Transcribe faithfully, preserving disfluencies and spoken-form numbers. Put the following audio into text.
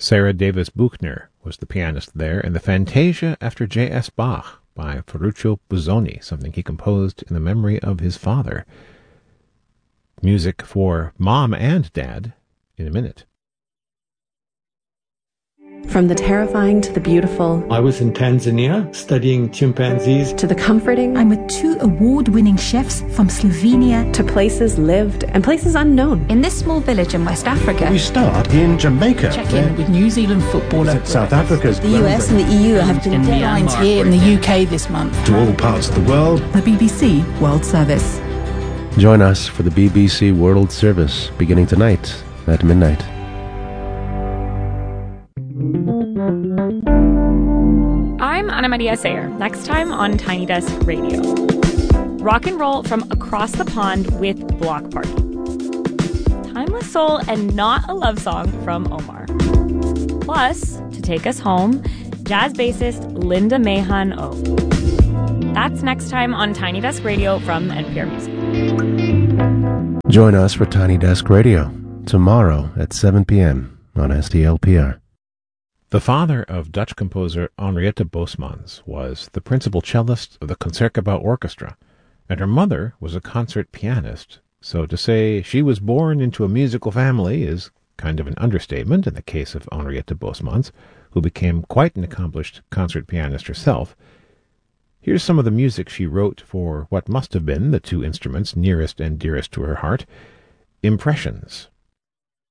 Sarah Davis Buchner was the pianist there, and the Fantasia after J S. Bach by Ferruccio Busoni, something he composed in the memory of his father. Music for Mom and Dad in a minute. From the terrifying to the beautiful. I was in Tanzania studying chimpanzees. To the comforting. I'm with two award-winning chefs from Slovenia. To places lived and places unknown. In this small village in West Africa. We start in Jamaica. Check in with New Zealand footballer. South Africa's. The U S and the E U have been deadlines here in the U K this month. To all parts of the world. The B B C World Service. Join us for the B B C World Service beginning tonight at midnight. I'm Ana Maria Sayer. Next time on Tiny Desk Radio. Rock and roll from across the pond with Block Party. Timeless soul and not a love song from Omar. Plus, to take us home, jazz bassist Linda Mahan O. That's next time on Tiny Desk Radio from N P R Music. Join us for Tiny Desk Radio tomorrow at seven p.m. on S T L P R. The father of Dutch composer Henriette Bosmans was the principal cellist of the Concertgebouw Orchestra, and her mother was a concert pianist, so to say she was born into a musical family is kind of an understatement in the case of Henriette Bosmans, who became quite an accomplished concert pianist herself. Here's some of the music she wrote for what must have been the two instruments nearest and dearest to her heart, Impressions.